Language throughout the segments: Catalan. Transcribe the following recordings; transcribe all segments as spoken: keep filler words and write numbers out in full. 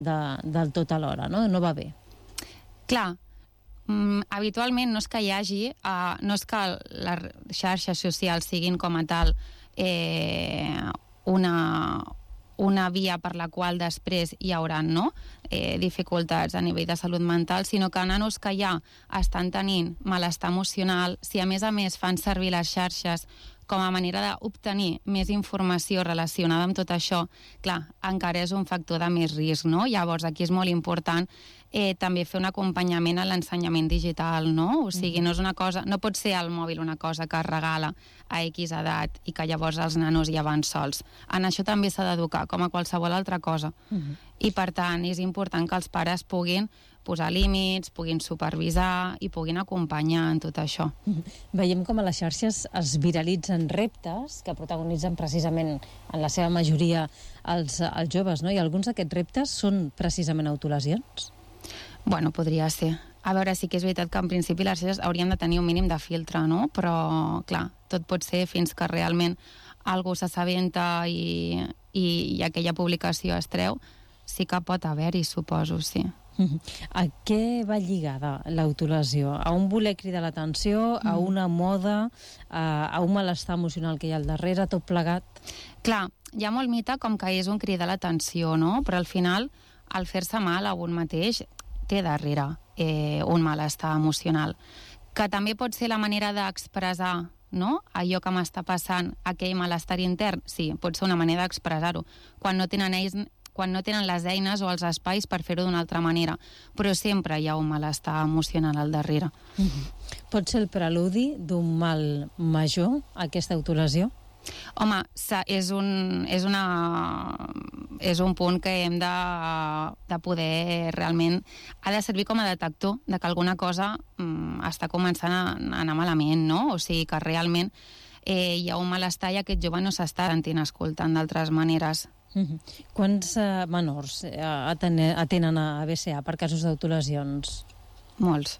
de, del tot alhora, no? No va bé. Clar, mm, habitualment no és que hi hagi, uh, no és que les xarxes socials siguin com a tal eh, una... una via per la qual després hi haurà no? eh, dificultats a nivell de salut mental, sinó que nanos que ja estan tenint malestar emocional, si a més a més fan servir les xarxes com a manera d'obtenir més informació relacionada amb tot això, clar, encara és un factor de més risc, no? Llavors aquí és molt important eh, també fer un acompanyament a l'ensenyament digital, no? O sigui, no és una cosa, no pot ser al mòbil una cosa que es regala a X edat i que llavors els nanos ja van sols. En això també s'ha d'educar, com a qualsevol altra cosa. Uh-huh. I per tant, és important que els pares puguin posar límits, puguin supervisar i puguin acompanyar en tot això. Uh-huh. Veiem com a les xarxes es viralitzen reptes que protagonitzen precisament en la seva majoria els, els joves, no? I alguns d'aquests reptes són precisament autolesions? Bueno, podria ser. A veure, sí que és veritat que en principi les xarxes haurien de tenir un mínim de filtre, no? Però, clar, tot pot ser fins que realment algú s'assabenta i, i, i aquella publicació es treu, sí que pot haver-hi, suposo, sí. A què va lligada l'autolesió? A un voler cridar l'atenció, a una moda, a, a un malestar emocional que hi ha al darrere, tot plegat? Clar, hi ha molt mite com que és un cridar l'atenció, no? Però al final, al fer-se mal a un mateix, té darrere eh, un malestar emocional, que també pot ser la manera d'expressar, no? Allò que m'està passant, aquell malestar intern, sí, pot ser una manera d'expressar-ho, quan no tenen ells quan no tenen les eines o els espais per fer-ho d'una altra manera, però sempre hi ha un malestar emocional al darrere. Mm-hmm. Pot ser el preludi d'un mal major, aquesta autolesió? Home, és un, és una, és un punt que hem de, de poder realment... Ha de servir com a detector de que alguna cosa mm, està començant a, a anar malament, no? O sigui que realment eh, hi ha un malestar i aquest jove no s'està sentint escoltant d'altres maneres. Mm-hmm. Quants uh, menors uh, atenen, atenen a B C A per casos d'autolesions? Molts.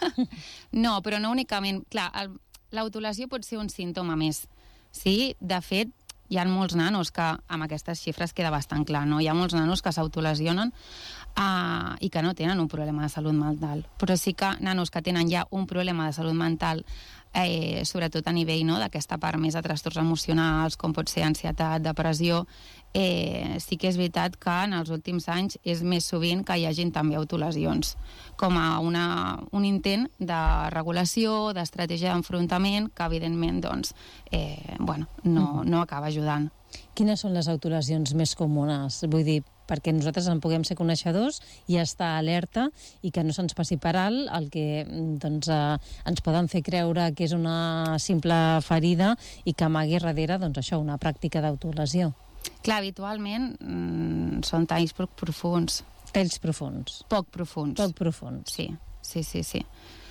No, però no únicament. Clar, l'autolesió pot ser un símptoma més. Sí, de fet, hi ha molts nanos que, amb aquestes xifres queda bastant clar, no? Hi ha molts nanos que s'autolesionen uh, i que no tenen un problema de salut mental. Però sí que nanos que tenen ja un problema de salut mental, eh, sobretot a nivell no, d'aquesta part més de trastorns emocionals, com pot ser ansietat, depressió, eh, sí que és veritat que en els últims anys és més sovint que hi hagin també autolesions, com a una, un intent de regulació, d'estratègia d'enfrontament, que evidentment doncs, eh, bueno, no, no acaba ajudant. Quines són les autolesions més comunes? Vull dir, perquè nosaltres en puguem ser coneixedors i estar alerta i que no se'ns passi per alt el que doncs, eh, ens poden fer creure que és una simple ferida i que amagui darrere doncs, això, una pràctica d'autolesió. Clar, habitualment mm, són talls poc profuns. Talls profuns. Poc profuns. Poc profuns. Sí, sí, sí, sí.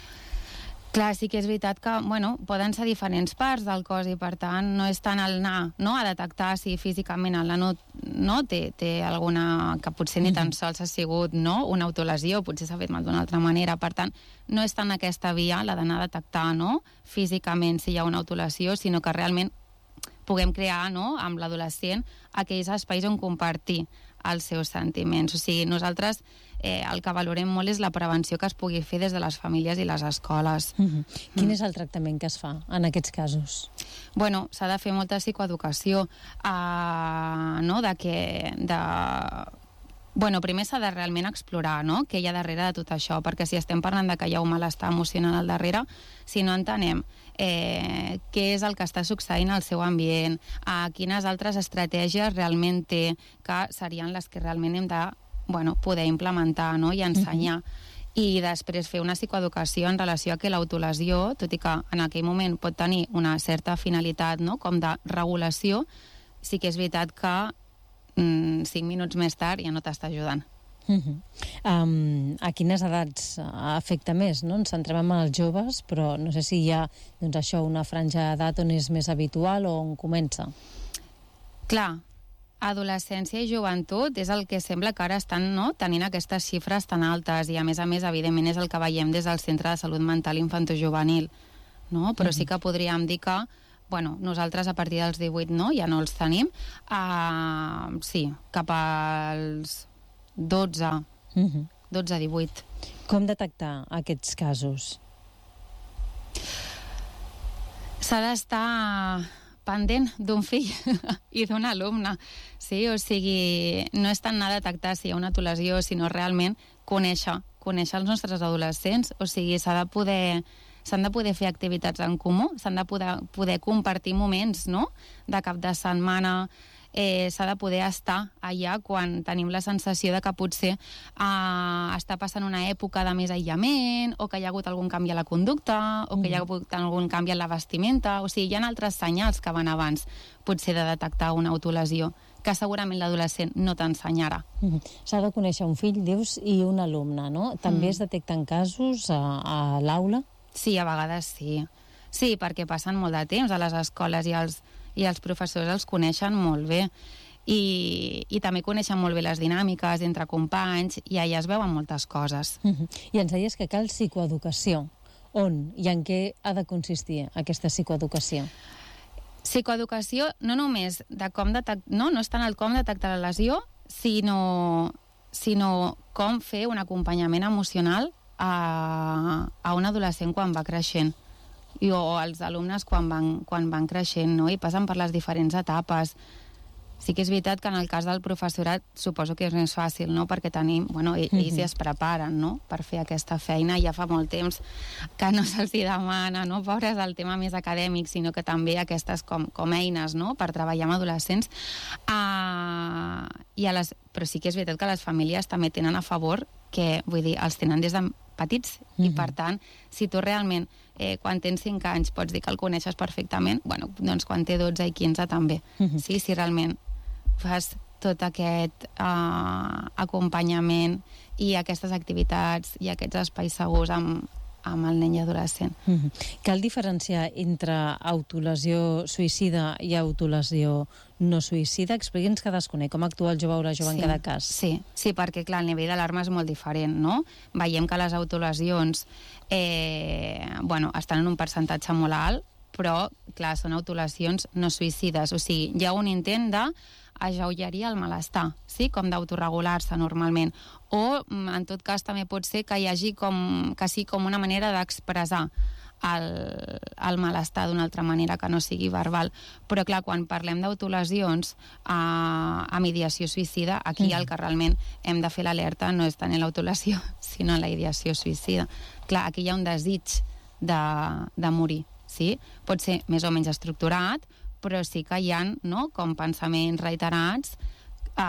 Clar, sí que és veritat que, bueno, poden ser diferents parts del cos i, per tant, no és tant el anar, no?, a detectar si físicament el nano no, té, té alguna... que potser ni tan sols ha sigut, no?, una autolesió, potser s'ha fet mal d'una altra manera. Per tant, no és tant aquesta via, la d'anar a detectar, no?, físicament si hi ha una autolesió, sinó que realment puguem crear, no?, amb l'adolescent aquells espais on compartir els seus sentiments. O sigui, nosaltres eh, el que valorem molt és la prevenció que es pugui fer des de les famílies i les escoles. Mm-hmm. Mm. Quin és el tractament que es fa en aquests casos? Bueno, s'ha de fer molta psicoeducació, eh, no?, de que... De... Bueno, primer s'ha de realment explorar, no?, què hi ha darrere de tot això, perquè si estem parlant de que hi ha un malestar emocional al darrere, si no entenem eh, què és el que està succeint al seu ambient, a quines altres estratègies realment té, que serien les que realment hem de, bueno, poder implementar, no?, i ensenyar. Mm-hmm. I després fer una psicoeducació en relació a que l'autolesió, tot i que en aquell moment pot tenir una certa finalitat, no?, com de regulació, sí que és veritat que mm, cinc minuts més tard ja no t'està ajudant. Uh-huh. Um, a quines edats afecta més, no? Ens centrem en els joves, però no sé si hi ha doncs això, una franja d'edat on és més habitual o on comença. Clar, adolescència i joventut és el que sembla que ara estan, no?, tenint aquestes xifres tan altes i a més a més evidentment és el que veiem des del Centre de Salut Mental Infantojuvenil, no? Però uh-huh. sí que podríem dir que bueno, nosaltres a partir dels divuit no, ja no els tenim, uh, sí, cap als dotze, uh-huh. dotze, divuit. Com detectar aquests casos? S'ha d'estar pendent d'un fill i d'un alumne. Sí, o sigui, no és tant anar a detectar si hi ha una autolesió, sinó realment conèixer, conèixer els nostres adolescents. O sigui, s'ha de poder... s'han de poder fer activitats en comú, s'han de poder, poder compartir moments, no?, de cap de setmana, eh, s'ha de poder estar allà quan tenim la sensació de que potser eh, està passant una època de més aïllament, o que hi ha hagut algun canvi a la conducta, o que hi ha hagut algun canvi en la vestimenta. O sigui, hi ha altres senyals que van abans, potser, de detectar una autolesió, que segurament l'adolescent no t'ensenyarà. Mm. S'ha de conèixer un fill, dius, i un alumne, no? També mm. es detecten casos a, a l'aula? Sí, a vegades sí. Sí, perquè passen molt de temps a les escoles i els, i els professors els coneixen molt bé. I, i també coneixen molt bé les dinàmiques entre companys i allà es veuen moltes coses. Mm-hmm. I ens deies que cal psicoeducació. On i en què ha de consistir aquesta psicoeducació? Psicoeducació no només de com detectar, no, no és tant el com detectar la lesió, sinó, sinó com fer un acompanyament emocional a, a un adolescent quan va creixent, i, o als alumnes quan van, quan van creixent, no? I passen per les diferents etapes. Sí que és veritat que en el cas del professorat suposo que és més fàcil, no?, perquè tenim, bueno, ells mm-hmm. ja es preparen, no?, per fer aquesta feina. Ja fa molt temps que no se'ls demana, no?, pobres, el tema més acadèmic, sinó que també aquestes com, com eines, no?, per treballar amb adolescents. Uh, i a les, però sí que és veritat que les famílies també tenen a favor que, vull dir, els tenen des de petits, mm-hmm. i per tant, si tu realment eh, quan tens cinc anys pots dir que el coneixes perfectament, bueno, doncs quan té dotze i quinze també. Mm-hmm. Sí, si realment fas tot aquest uh, acompanyament i aquestes activitats i aquests espais segurs amb, amb el nen i adolescent. Mm-hmm. Cal diferenciar entre autolesió suïcida i autolesió no suïcida? Expliqui'ns cadascun, com actua el jove o la jove sí, en cada cas. Sí, sí, perquè clar, el nivell d'alarma és molt diferent, no? Veiem que les autolesions eh, bueno, estan en un percentatge molt alt, però, clar, són autolesions no suïcides. O sigui, hi ha un intent de ajeugerir el malestar, sí? Com d'autoregular-se normalment. O, en tot cas, també pot ser que hi hagi com, que sigui com una manera d'expressar el, el malestar d'una altra manera que no sigui verbal. Però, clar, quan parlem d'autolesions a, a mediació suïcida, aquí mm. el que realment hem de fer l'alerta no és tant en l'autolesió, sinó en la ideació suïcida. Clar, aquí hi ha un desig de, de morir, sí? Pot ser més o menys estructurat, però sí que hi ha, no?, com pensaments reiterats eh,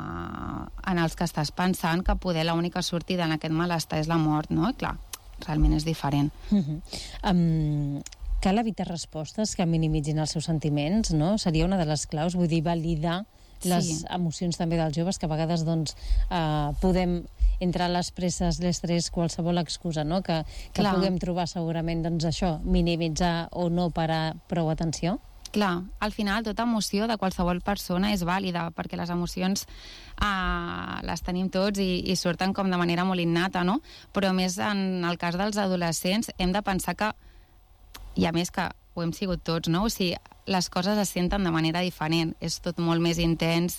en els que estàs pensant que poder l'única sortida en aquest malestar és la mort, no? I clar, realment és diferent. Mm-hmm. Um, cal evitar respostes que minimitzin els seus sentiments, no? Seria una de les claus, vull dir, validar les sí. emocions també dels joves, que a vegades doncs, uh, podem entre les presses, l'estrès, qualsevol excusa, no?, que, que puguem trobar segurament, doncs això, minimitzar o no parar prou atenció. Clar, al final tota emoció de qualsevol persona és vàlida, perquè les emocions eh, les tenim tots i, i surten com de manera molt innata, no? Però més en el cas dels adolescents hem de pensar que, i a més que ho hem sigut tots, no? O sigui, les coses es senten de manera diferent, és tot molt més intens,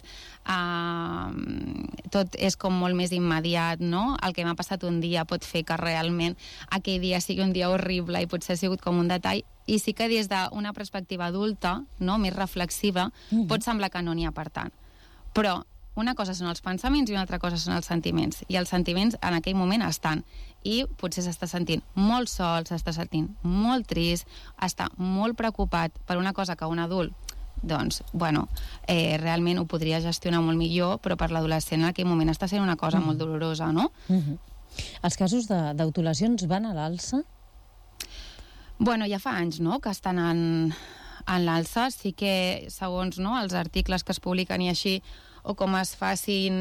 eh, tot és com molt més immediat, no? El que m'ha passat un dia pot fer que realment aquell dia sigui un dia horrible i potser ha sigut com un detall, i sí que des d'una perspectiva adulta, no?, més reflexiva, mm-hmm. pot semblar que no n'hi ha per tant. Però una cosa són els pensaments i una altra cosa són els sentiments, i els sentiments en aquell moment estan, i potser s'està sentint molt sol, s'està sentint molt trist, està molt preocupat per una cosa que un adult, doncs, bueno, eh, realment ho podria gestionar molt millor, però per l'adolescent en aquell moment està sent una cosa mm. molt dolorosa, no? Mm-hmm. Els casos d'autolesions van a l'alça? Bueno, ja fa anys, no?, que estan en, en l'alça. Sí que, segons, no?, els articles que es publiquen i així, o com es facin,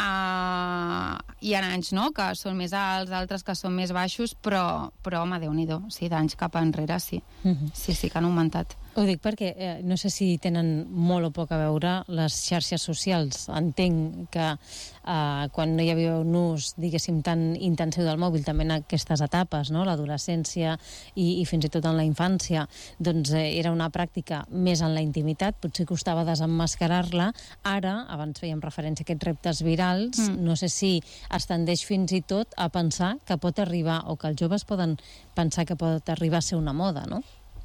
uh, hi ha anys, no?, que són més alts, altres que són més baixos, però, però home, Déu-n'hi-do, sí, d'anys cap enrere, sí. Mm-hmm. Sí, sí que han augmentat. Ho dic perquè eh, no sé si tenen molt o poc a veure les xarxes socials. Entenc que eh, quan no hi havia un ús, diguéssim, tan intensiu del mòbil, també en aquestes etapes, no? L'adolescència i, i fins i tot en la infància, doncs eh, era una pràctica més en la intimitat, potser costava desemmascarar-la. Ara, abans fèiem referència a aquests reptes virals, mm. no sé si es tendeix fins i tot a pensar que pot arribar, o que els joves poden pensar que pot arribar a ser una moda, no?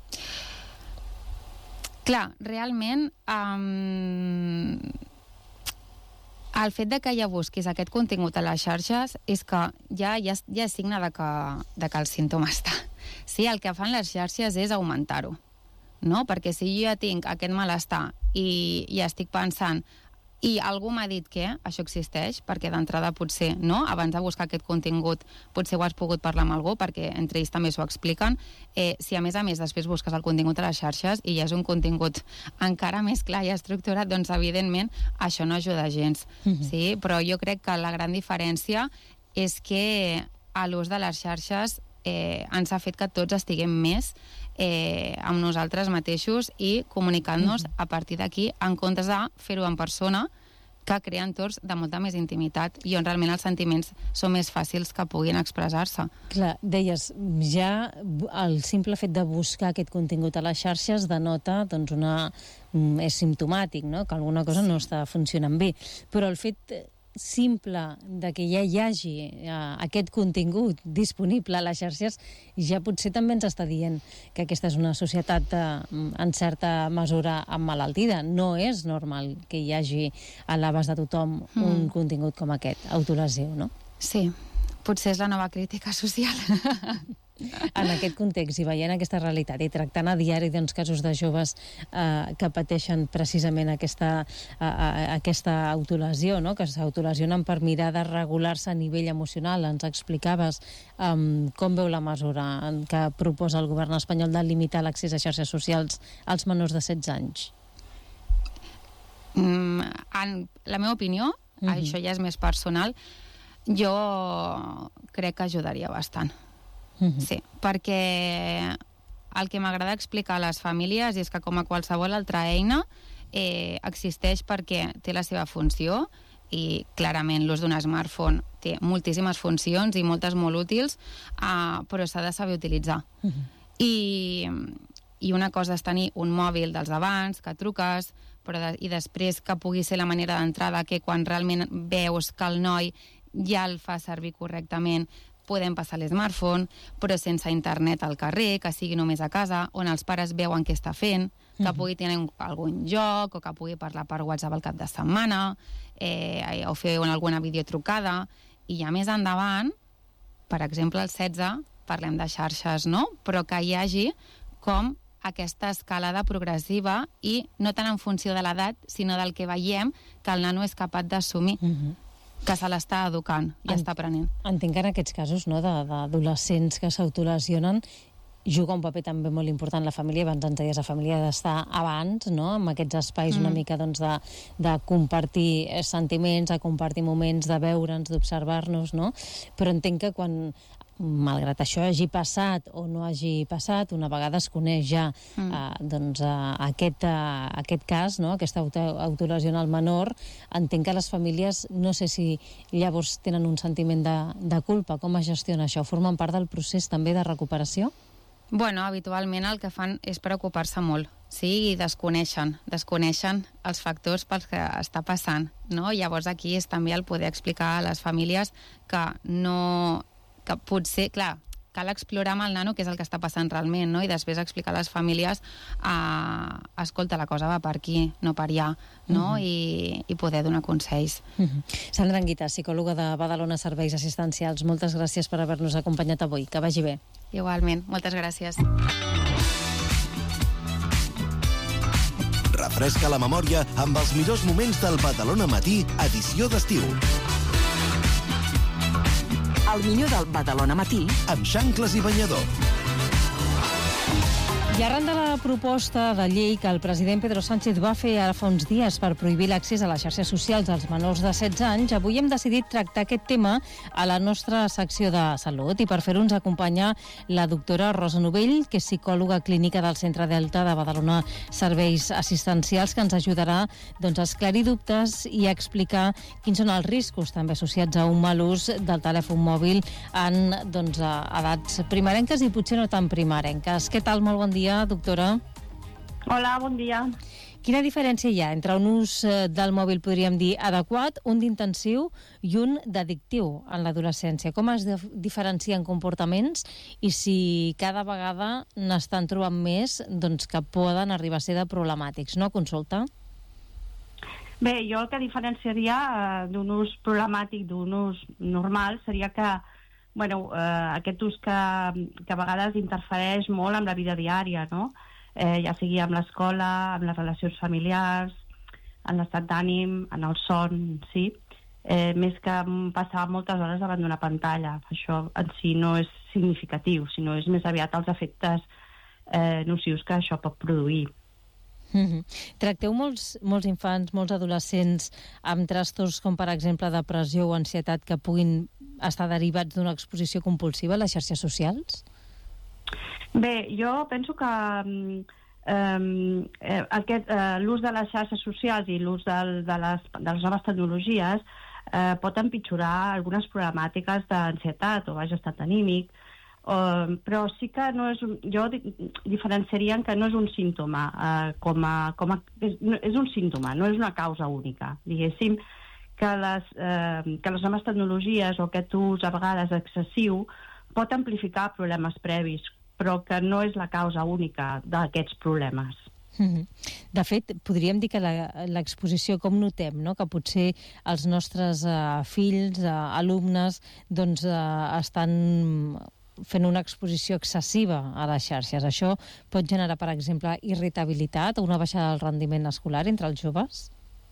Clar, realment, um, el fet de que ja busquis aquest contingut a les xarxes és que ja, ja, ja és signe de que, de que el símptoma està. Sí, el que fan les xarxes és augmentar-ho, no? Perquè si jo ja tinc aquest malestar i ja estic pensant i algú m'ha dit que això existeix, perquè d'entrada potser, no? Abans de buscar aquest contingut, potser ho has pogut parlar amb algú, perquè entre ells també s'ho expliquen. Eh, si a més a més després busques el contingut a les xarxes i ja és un contingut encara més clar i estructurat, doncs evidentment això no ajuda gens. Mm-hmm. Sí? Però jo crec que la gran diferència és que a l'ús de les xarxes eh, ens ha fet que tots estiguem més eh, amb nosaltres mateixos i comunicant-nos mm-hmm. a partir d'aquí, en comptes de fer-ho en persona, que crea entorns de molta més intimitat i on realment els sentiments són més fàcils que puguin expressar-se. Clar, deies, ja el simple fet de buscar aquest contingut a les xarxes denota, doncs, una... és simptomàtic, no?, que alguna cosa no està funcionant bé. Però el fet simple de que ja hi hagi uh, aquest contingut disponible a les xarxes ja potser també ens està dient que aquesta és una societat uh, en certa mesura emmalaltida. No és normal que hi hagi a l'abast de tothom mm. un contingut com aquest, autolesiu, no? Sí, potser és la nova crítica social. En aquest context i veient aquesta realitat i tractant a diari doncs, casos de joves eh, que pateixen precisament aquesta, eh, aquesta autolesió, no? Que s'autolesionen per mirar de regular-se a nivell emocional. Ens explicaves um, com veu la mesura que proposa el govern espanyol de limitar l'accés a xarxes socials als menors de setze anys. Mm, en la meva opinió, mm-hmm. això ja és més personal, jo crec que ajudaria bastant. Mm-hmm. Sí, perquè el que m'agrada explicar a les famílies és que com a qualsevol altra eina eh, existeix perquè té la seva funció i clarament l'ús d'un smartphone té moltíssimes funcions i moltes molt útils, eh, però s'ha de saber utilitzar. Mm-hmm. I, I una cosa és tenir un mòbil dels abans, que truques, però de, i després que pugui ser la manera d'entrada que quan realment veus que el noi ja el fa servir correctament podem passar l'smartphone, però sense internet al carrer, que sigui només a casa, on els pares veuen què està fent, que mm-hmm. pugui tenir algun joc o que pugui parlar per WhatsApp al cap de setmana, eh, o fer una, alguna videotrucada. I ja més endavant, per exemple, als setze, parlem de xarxes, no? Però que hi hagi com aquesta escalada progressiva i no tant en funció de l'edat, sinó del que veiem que el nano és capaç d'assumir. Mm-hmm. Que se l'està educant i en, està aprenent. Entenc que en aquests casos, no, d'adolescents que s'autolesionen juga un paper també molt important la família. Abans ens deies, la família ha d'estar abans, no?, amb aquests espais mm. una mica doncs, de, de compartir sentiments, de compartir moments, de veure'ns, d'observar-nos, no? Però entenc que quan, malgrat això hagi passat o no hagi passat, una vegada es coneix ja mm. eh, doncs, eh, aquest, eh, aquest cas, no?, aquesta auto autolesió al menor, entenc que les famílies, no sé si llavors tenen un sentiment de, de culpa. Com es gestiona això? Formen part del procés també de recuperació? Bueno, habitualment el que fan és preocupar-se molt, sí, i desconeixen, desconeixen els factors pels que està passant, no? Llavors aquí és també el poder explicar a les famílies que no... que potser, clar, cal explorar amb el nano què és el que està passant realment, no? I després explicar a les famílies eh, escolta, la cosa va per aquí, no per allà, no? Uh-huh. I, i poder donar consells. Uh-huh. Sandra Anguita, psicòloga de Badalona Serveis Assistencials, moltes gràcies per haver-nos acompanyat avui. Que vagi bé. Igualment, moltes gràcies. Refresca la memòria amb els millors moments del Badalona Matí, edició d'estiu. El millor del Badalona Matí amb Xancles i Banyador. I arran de la proposta de llei que el president Pedro Sánchez va fer ara fa uns dies per prohibir l'accés a les xarxes socials als menors de setze anys, avui hem decidit tractar aquest tema a la nostra secció de salut. I per fer-ho ens acompanya la doctora Rosa Novell, que és psicòloga clínica del Centre Delta de Badalona Serveis Assistencials, que ens ajudarà doncs, a esclarir dubtes i a explicar quins són els riscos també associats a un mal ús del telèfon mòbil en doncs, edats primerenques i potser no tan primerenques. Què tal? Molt bon dia. Doctora. Hola, bon dia. Quina diferència hi ha entre un ús del mòbil, podríem dir, adequat, un d'intensiu i un d'addictiu en l'adolescència? Com es diferencien comportaments i si cada vegada n'estan trobant més doncs, que poden arribar a ser de problemàtics, no? Consulta. Bé, jo el que diferenciaria eh, d'un ús problemàtic d'un ús normal seria que bueno, eh, aquest ús que, que a vegades interfereix molt amb la vida diària, no? Eh, ja sigui amb l'escola, amb les relacions familiars, en l'estat d'ànim, en el son, sí? Eh, més que passar moltes hores davant d'una pantalla. Això en si no és significatiu, sinó és més aviat els efectes eh, nocius que això pot produir. Mm-hmm. Tracteu molts, molts infants, molts adolescents amb trastorns com, per exemple, depressió o ansietat que puguin estar derivats d'una exposició compulsiva a les xarxes socials? Bé, jo penso que eh, aquest, eh, l'ús de les xarxes socials i l'ús del, de, les, de les noves tecnologies eh, pot empitjorar algunes problemàtiques d'ansietat o baix estat anímic, Uh, però sí que no és un, jo diferenciaria que no és un símptoma, uh, com a, com a, és, és un símptoma, no és una causa única. Diguéssim que les, uh, que les noves tecnologies o aquest ús a vegades excessiu pot amplificar problemes previs, però que no és la causa única d'aquests problemes. De fet, podríem dir que l'exposició, com notem, no? Que potser els nostres uh, fills, uh, alumnes, doncs uh, estan fent una exposició excessiva a les xarxes. Això pot generar, per exemple, irritabilitat o una baixada del rendiment escolar entre els joves?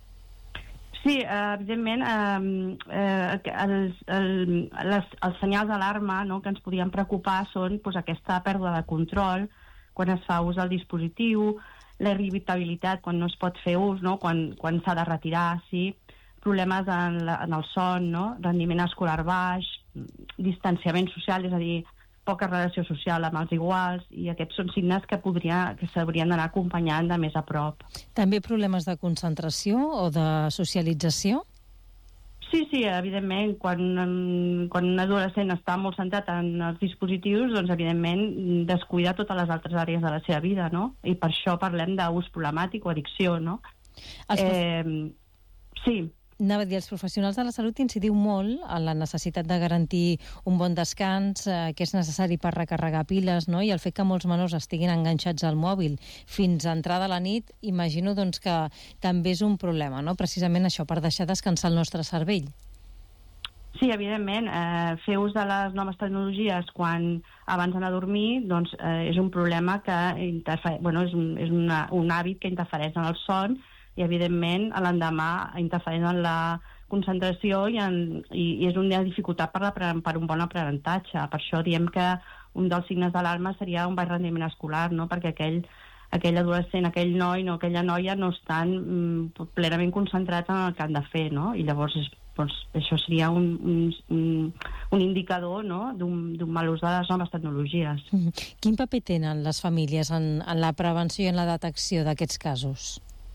Sí, eh, evidentment, eh, eh, els, el, les, els senyals d'alarma, no, que ens podien preocupar són pues, aquesta pèrdua de control quan es fa ús del dispositiu, la irritabilitat quan no es pot fer ús, no, quan, quan s'ha de retirar, sí, problemes en, la, en el son, no, rendiment escolar baix, distanciament social, és a dir, poca relació social amb els iguals, i aquests són signes que, podria, que s'haurien d'anar acompanyant de més a prop. També problemes de concentració o de socialització? Sí, sí, evidentment, quan, quan un adolescent està molt centrat en els dispositius, doncs evidentment descuida totes les altres àrees de la seva vida, no? I per això parlem d'ús problemàtic o addicció, no? Els eh, sí. Anava a dir, els professionals de la salut incidiu molt en la necessitat de garantir un bon descans, eh, que és necessari per recarregar piles, no? I el fet que molts menors estiguin enganxats al mòbil fins a entrada a la nit, imagino doncs, que també és un problema, no? Precisament això, per deixar descansar el nostre cervell. Sí, evidentment. Eh, fer ús de les noves tecnologies quan abans d'anar a dormir doncs, eh, és un problema que interfer... bueno, és, un, és una, un hàbit que interfereix en el son i, evidentment, a l'endemà interfereix en la concentració i, en, i, i és una dificultat per, per un bon aprenentatge. Per això diem que un dels signes d'alarma seria un baix rendiment escolar, no? Perquè aquell, aquell adolescent, aquell noi, no, aquella noia no estan mm, plenament concentrats en el que han de fer, no? I llavors és, doncs, això seria un, un, un, un indicador, no? d'un mal ús de les noves tecnologies. Mm-hmm. Quin paper tenen les famílies en, en la prevenció i en la detecció d'aquests casos?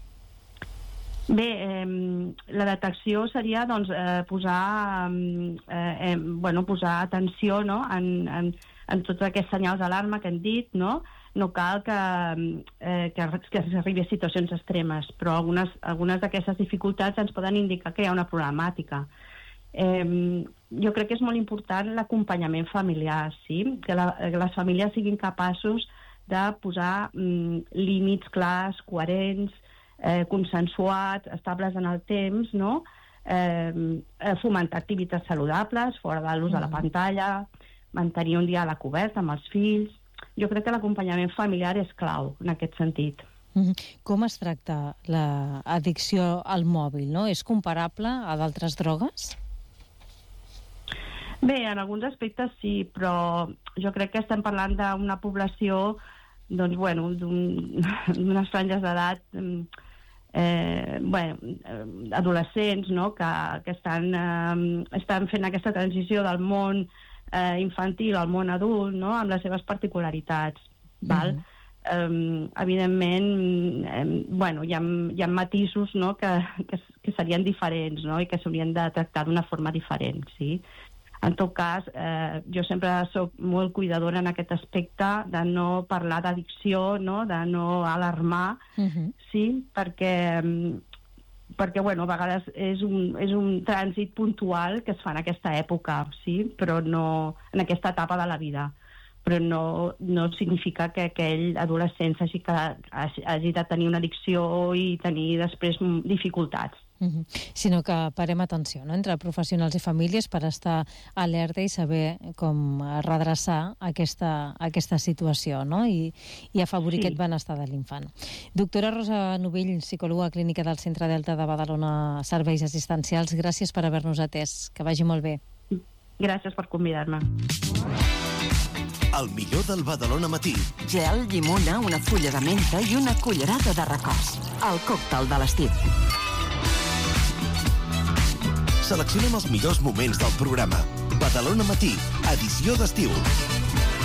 Bé, eh, la detecció seria doncs, eh, posar, eh, eh, bueno, posar atenció, no? en, en, en tots aquests senyals d'alarma que hem dit, no? No cal que, eh, que, que s'arribi a situacions extremes, però algunes, algunes d'aquestes dificultats ens poden indicar que hi ha una problemàtica. Eh, jo crec que és molt important l'acompanyament familiar, sí? Que, la, que les famílies siguin capaços de posar mm, límits clars, coherents, Eh, consensuat, estables en el temps, no? Eh, fomentar activitats saludables, fora de l'ús de la pantalla, mantenir un diàleg obert amb els fills. Jo crec que l'acompanyament familiar és clau en aquest sentit. Com es tracta l'addicció al mòbil, no? És comparable a d'altres drogues? Bé, en alguns aspectes sí, però jo crec que estem parlant d'una població doncs, bueno, d'unes franges d'edat, eh, bueno, adolescents, no?, que, que estan, eh, estan fent aquesta transició del món eh, infantil al món adult, no?, amb les seves particularitats, val? Mm. Um, evidentment, um, bueno, hi ha, hi ha matisos, no?, que, que, que serien diferents, no?, i que s'haurien de tractar d'una forma diferent, sí? En tot cas, eh, jo sempre soc molt cuidadora en aquest aspecte de no parlar d'addicció, no?, de no alarmar, uh-huh. sí?, perquè, perquè bueno, a vegades és un, és un trànsit puntual que es fa en aquesta època, sí?, però no en aquesta etapa de la vida. Però no, no significa que aquell adolescent hagi, hagi de tenir una addicció i tenir després dificultats. Uh-huh. Sinó que parem atenció, no?, entre professionals i famílies per estar alerta i saber com redreçar aquesta, aquesta situació, no?, i, i afavorir sí. aquest benestar de l'infant. Doctora Rosa Novell, psicòloga clínica del Centre Delta de Badalona Serveis Assistencials, gràcies per haver-nos atès. Que vagi molt bé. Gràcies per convidar-me. El millor del Badalona Matí. Gel, llimona, una fulla de menta i una cullerada de records. El còctel de l'estiu. Seleccionem els millors moments del programa. Badalona Matí, edició d'estiu.